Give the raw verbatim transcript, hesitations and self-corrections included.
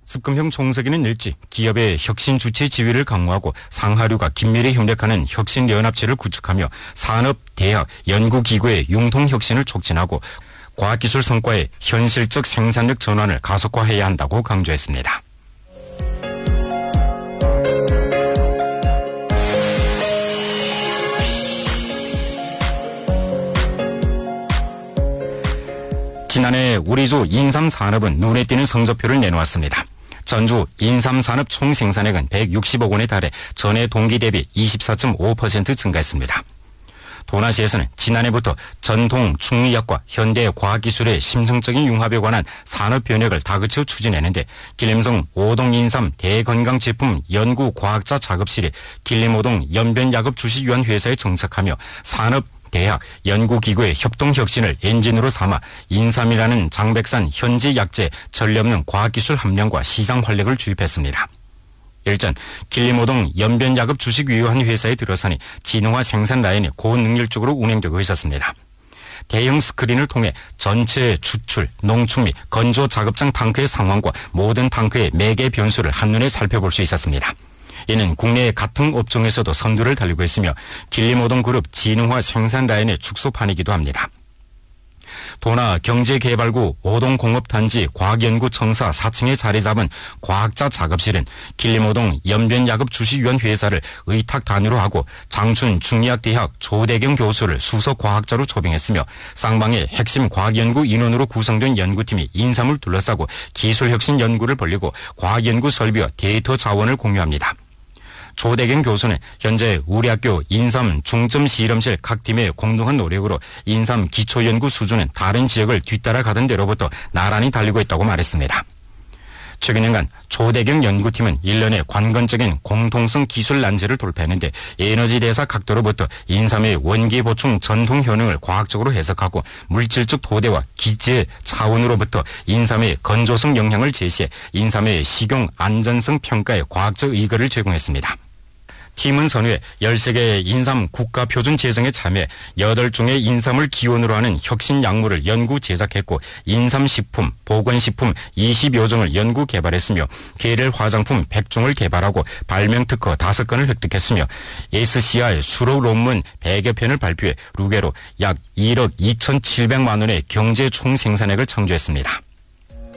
습금형 총석에는 일찍 기업의 혁신 주체 지위를 강화하고 상하류가 긴밀히 협력하는 혁신연합체를 구축하며 산업, 대학, 연구기구의 융통혁신을 촉진하고 과학기술 성과의 현실적 생산력 전환을 가속화해야 한다고 강조했습니다. 지난해 우리주 인삼산업은 눈에 띄는 성적표를 내놓았습니다. 전주 인삼산업 총생산액은 백육십억 원에 달해 전해 동기 대비 이십사 점 오 퍼센트 증가했습니다. 도나시에서는 지난해부터 전통 중의학과 현대 과학기술의 심층적인 융합에 관한 산업 변혁을 다그쳐 추진했는데 길림성 오동인삼 대건강제품 연구과학자 작업실이 길림오동 연변약업 주식위원회사에 정착하며 산업, 대학, 연구기구의 협동혁신을 엔진으로 삼아 인삼이라는 장백산 현지 약재 전례없는 과학기술 함량과 시장 활력을 주입했습니다. 일전 길림오동 연변약업 주식위원회사에 들어서니 진흥화 생산 라인이 고능률적으로 운행되고 있었습니다. 대형 스크린을 통해 전체 추출, 농축 및 건조 작업장 탱크의 상황과 모든 탱크의 매개 변수를 한눈에 살펴볼 수 있었습니다. 이는 국내의 같은 업종에서도 선두를 달리고 있으며 길림오동 그룹 진흥화 생산 라인의 축소판이기도 합니다. 도나 경제개발구 오동공업단지 과학연구청사 사 층에 자리 잡은 과학자 작업실은 길림오동 연변약업 주식위원회사를 의탁 단위로 하고 장춘 중의학대학 조대경 교수를 수석과학자로 초빙했으며 쌍방의 핵심 과학연구 인원으로 구성된 연구팀이 인삼을 둘러싸고 기술혁신 연구를 벌리고 과학연구 설비와 데이터 자원을 공유합니다. 조대경 교수는 현재 우리 학교 인삼 중점 실험실 각 팀의 공동한 노력으로 인삼 기초연구 수준은 다른 지역을 뒤따라가던 데로부터 나란히 달리고 있다고 말했습니다. 최근 년간 조대경 연구팀은 일 년에 관건적인 공통성 기술 난제를 돌파했는데 에너지 대사 각도로부터 인삼의 원기 보충 전통 효능을 과학적으로 해석하고 물질적 토대와 기재 차원으로부터 인삼의 건조성 영향을 제시해 인삼의 식용 안전성 평가에 과학적 의거를 제공했습니다. 팀은 선후에 열세 개의 인삼 국가표준 제정에 참여해 여덟 종의 인삼을 기원으로 하는 혁신 약물을 연구 제작했고 인삼식품, 보건식품 이십여 종을 연구 개발했으며 계렐 화장품 백 종을 개발하고 발명 특허 다섯 건을 획득했으며 에스씨알 수록 논문 백여 편을 발표해 루게로 약 일억 이천칠백만 원의 경제 총생산액을 창조했습니다.